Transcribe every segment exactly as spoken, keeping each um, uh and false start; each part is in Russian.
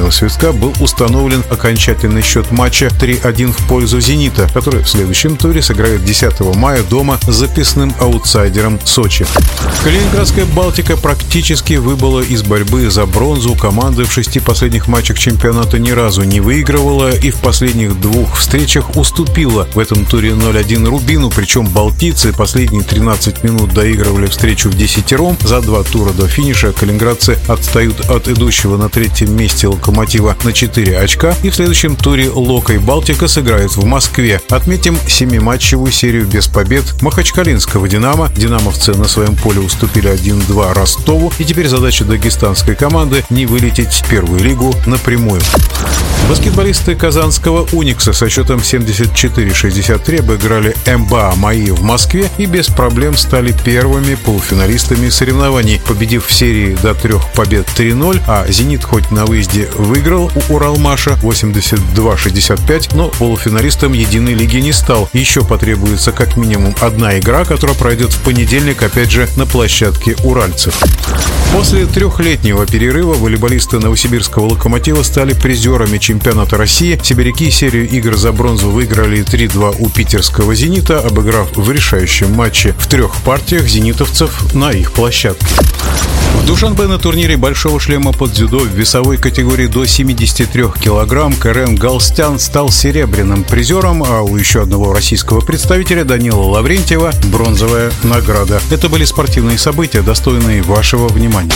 финального свистка был установлен окончательный счет матча три один в пользу «Зенита», который в следующем туре сыграет десятого мая дома с записным аутсайдером Сочи. Калининградская «Балтика» практически выбыла из борьбы за бронзу. Команда в шести последних матчах чемпионата ни разу не выигрывала и в последних двух встречах уступила в этом туре ноль один «Рубину», причем балтийцы последние тринадцать минут доигрывали встречу в десятером. За два тура до финиша калининградцы отстают от идущего на третьем месте «Локомотива» на четыре очка, и в следующем туре «Лока» и «Балтика» сыграют в Москве. Отметим семиматчевую серию без побед махачкалинского «Динамо». «Динамовцы» на своем поле уступили один-два Ростову, и теперь задача дагестанской команды — не вылететь в первую лигу напрямую. Баскетболисты казанского «Уникса» со счетом семьдесят четыре шестьдесят три обыграли эм бэ а «Маи» в Москве и без проблем стали первыми полуфиналистами соревнований, победив в серии до трех побед три ноль, а «Зенит» хоть на выезде выиграл у «Уралмаша» восемьдесят два шестьдесят пять, но полуфиналистом единой лиги не стал. Еще потребуется как минимум одна игра, которая пройдет в понедельник, опять же, на площадке уральцев. После трехлетнего перерыва волейболисты новосибирского «Локомотива» стали призерами чемпионата России. Сибиряки серию игр за бронзу выиграли три два у питерского «Зенита», обыграв в решающем матче в трех партиях зенитовцев на их площадке. В Душанбе на турнире «Большого шлема» под дзюдо в весовой категории до семидесяти трёх килограмм Карен Галстян стал серебряным призером, а у еще одного российского представителя Данила Лаврентьева — бронзовая награда. Это были спортивные события, достойные вашего внимания.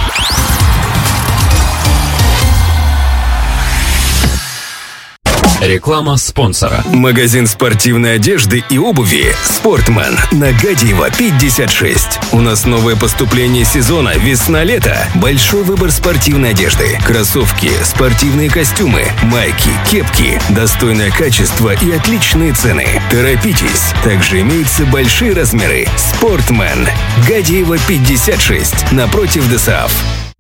Реклама спонсора. Магазин спортивной одежды и обуви «Спортман» на Гадиева, пятьдесят шесть. У нас новое поступление сезона весна-лето. Большой выбор спортивной одежды. Кроссовки, спортивные костюмы, майки, кепки. Достойное качество и отличные цены. Торопитесь. Также имеются большие размеры. «Спортман». Гадиева, пятьдесят шесть. Напротив ДОСААФ.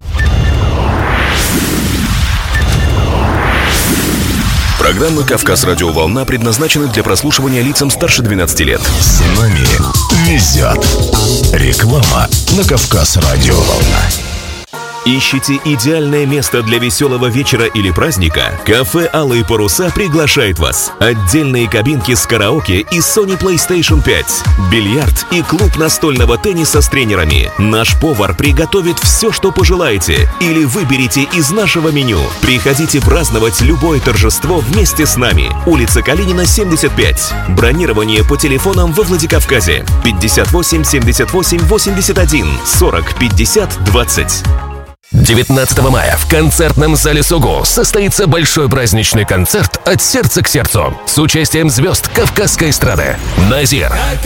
Программы «Кавказ Радио Волна» предназначены для прослушивания лицам старше двенадцати лет. С нами везет. Реклама на «Кавказ Радио Волна». Ищите идеальное место для веселого вечера или праздника? Кафе «Алые паруса» приглашает вас. Отдельные кабинки с караоке и Sony PlayStation пять. Бильярд и клуб настольного тенниса с тренерами. Наш повар приготовит все, что пожелаете. Или выберите из нашего меню. Приходите праздновать любое торжество вместе с нами. Улица Калинина, семьдесят пять. Бронирование по телефонам во Владикавказе. пятьдесят восемь семьдесят восемь восемьдесят один сорок пятьдесят двадцать. девятнадцатого мая в концертном зале СОГО состоится большой праздничный концерт «От сердца к сердцу» с участием звезд кавказской эстрады. Назир,